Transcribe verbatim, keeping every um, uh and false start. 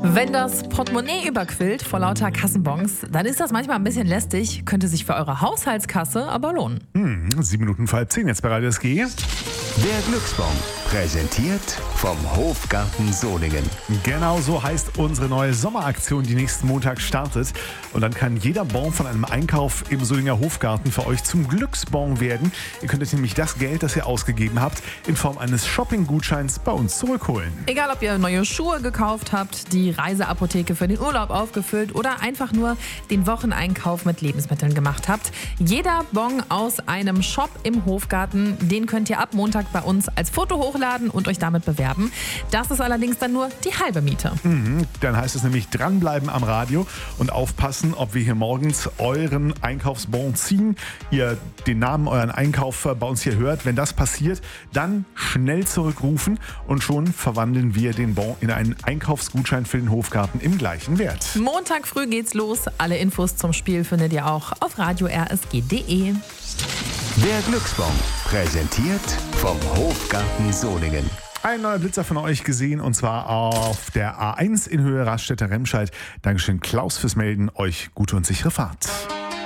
Wenn das Portemonnaie überquillt vor lauter Kassenbons, dann ist das manchmal ein bisschen lästig, könnte sich für eure Haushaltskasse aber lohnen. Hm, sieben Minuten vor halb zehn, jetzt bei Radio S G. Der Glücksbon, präsentiert vom Hofgarten Solingen. Genau so heißt unsere neue Sommeraktion, die nächsten Montag startet. Und dann kann jeder Bon von einem Einkauf im Solinger Hofgarten für euch zum Glücksbon werden. Ihr könnt euch nämlich das Geld, das ihr ausgegeben habt, in Form eines Shopping-Gutscheins bei uns zurückholen. Egal, ob ihr neue Schuhe gekauft habt, die Reiseapotheke für den Urlaub aufgefüllt oder einfach nur den Wocheneinkauf mit Lebensmitteln gemacht habt. Jeder Bon aus einem Shop im Hofgarten, den könnt ihr ab Montag bei uns als Foto hochladen und euch damit bewerben. Das ist allerdings dann nur die halbe Miete. Mhm, dann heißt es nämlich dranbleiben am Radio und aufpassen, ob wir hier morgens euren Einkaufsbon ziehen, ihr den Namen euren Einkauf bei uns hier hört. Wenn das passiert, dann schnell zurückrufen und schon verwandeln wir den Bon in einen Einkaufsgutschein für den Hofgarten im gleichen Wert. Montag früh geht's los. Alle Infos zum Spiel findet ihr auch auf radio r s g punkt d e. Der Glücksbon, präsentiert vom Hofgarten Solingen. Ein neuer Blitzer von euch gesehen und zwar auf der A eins in Höhe Raststätter Remscheid. Dankeschön Klaus fürs Melden. Euch gute und sichere Fahrt.